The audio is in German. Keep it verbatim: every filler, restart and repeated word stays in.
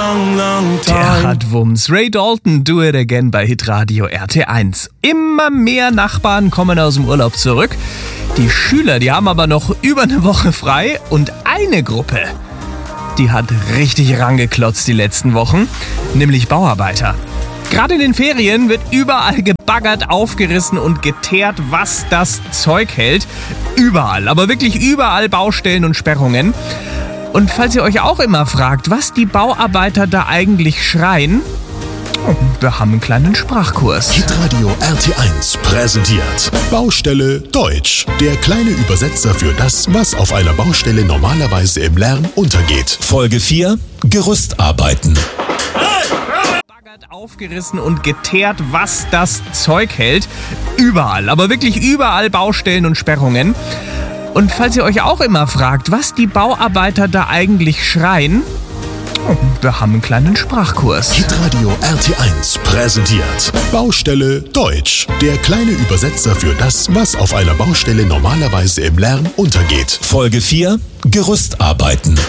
long, long time. Der hat Wumms. Ray Dalton, Do It Again bei Hitradio R T eins. Immer mehr Nachbarn kommen aus dem Urlaub zurück. Die Schüler, die haben aber noch über eine Woche frei. Und eine Gruppe, die hat richtig rangeklotzt die letzten Wochen, nämlich Bauarbeiter. Gerade in den Ferien wird überall gebaggert, aufgerissen und geteert, was das Zeug hält. Überall, aber wirklich überall Baustellen und Sperrungen. Und falls ihr euch auch immer fragt, was die Bauarbeiter da eigentlich schreien, wir haben einen kleinen Sprachkurs. Hitradio R T eins präsentiert Baustelle Deutsch. Der kleine Übersetzer für das, was auf einer Baustelle normalerweise im Lärm untergeht. Folge vier: Gerüstarbeiten. Aufgerissen und geteert, was das Zeug hält. Überall, aber wirklich überall Baustellen und Sperrungen. Und falls ihr euch auch immer fragt, was die Bauarbeiter da eigentlich schreien, wir haben einen kleinen Sprachkurs. Hitradio R T eins präsentiert Baustelle Deutsch. Der kleine Übersetzer für das, was auf einer Baustelle normalerweise im Lärm untergeht. Folge vier: Gerüstarbeiten.